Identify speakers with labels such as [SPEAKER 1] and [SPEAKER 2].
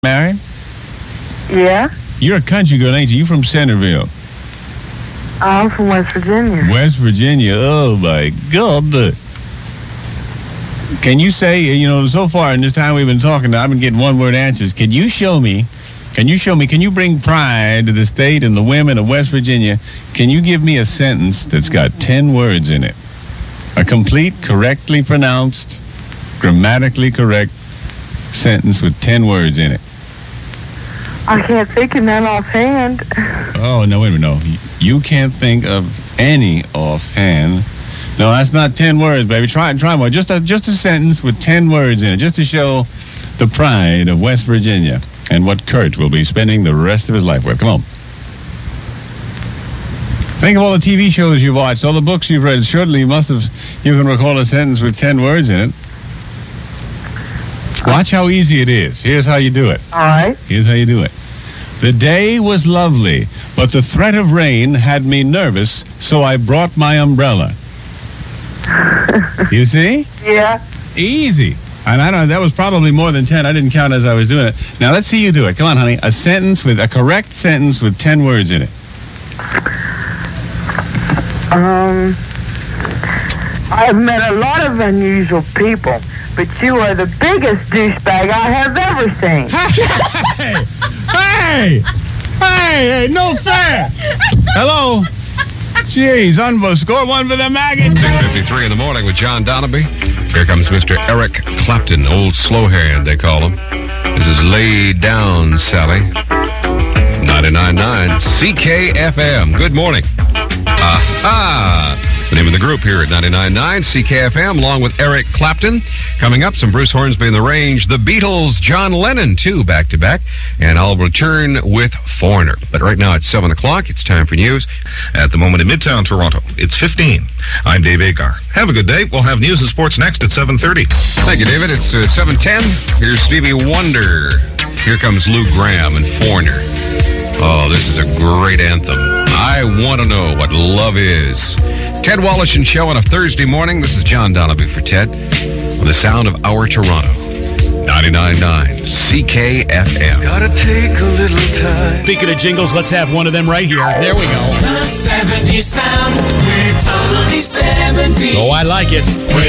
[SPEAKER 1] Married?
[SPEAKER 2] Yeah,
[SPEAKER 1] You're a country girl, ain't you? You from Centerville.
[SPEAKER 2] I'm from West Virginia.
[SPEAKER 1] West Virginia. Oh, my God. Can you say, so far in this time we've been talking, I've been getting one-word answers. Can you bring pride to the state and the women of West Virginia? Can you give me a sentence that's got 10 words in it? A complete, correctly pronounced, grammatically correct sentence with 10 words in it.
[SPEAKER 2] I can't think of none offhand.
[SPEAKER 1] Oh, no, wait a minute, no. You can't think of any offhand. No, that's not 10 words, baby. Try more. Just a sentence with 10 words in it, just to show the pride of West Virginia and what Kurt will be spending the rest of his life with. Come on. Think of all the TV shows you've watched, all the books you've read. Surely you can recall a sentence with 10 words in it. Watch how easy it is. Here's how you do it.
[SPEAKER 2] All right.
[SPEAKER 1] Here's how you do it. The day was lovely, but the threat of rain had me nervous, so I brought my umbrella. You see?
[SPEAKER 2] Yeah.
[SPEAKER 1] Easy. And I don't know, that was probably more than 10. I didn't count as I was doing it. Now, let's see you do it. Come on, honey. A correct sentence with 10 words in it.
[SPEAKER 2] I've met a lot of unusual people, but you are the biggest douchebag I have ever seen.
[SPEAKER 1] Hey, no fair. Hello. Jeez, score one for the maggot.
[SPEAKER 3] 6:53 in the morning with John Donaby. Here comes Mr. Eric Clapton, old slow hand, they call him. This is Lay Down, Sally. 99.9 CKFM. Good morning. The name of the group here at 99.9 CKFM, along with Eric Clapton. Coming up, some Bruce Hornsby in the Range, the Beatles, John Lennon, too, back-to-back. And I'll return with Foreigner. But right now it's 7 o'clock. It's time for news.
[SPEAKER 4] At the moment in Midtown Toronto, it's 15. I'm Dave Agar. Have a good day. We'll have news and sports next at 7:30.
[SPEAKER 3] Thank you, David. It's 7:10. Here's Stevie Wonder. Here comes Lou Gramm and Foreigner. Oh, this is a great anthem. I want to know what love is. Ted Wallace and Show on a Thursday morning. This is John Donaby for Ted on the sound of our Toronto. 99.9 CKFM.
[SPEAKER 5] Gotta take a little time.
[SPEAKER 6] Speaking of jingles, let's have one of them right here. There we go.
[SPEAKER 5] The 70s sound. We're totally 70s.
[SPEAKER 6] Oh, I like it.
[SPEAKER 5] With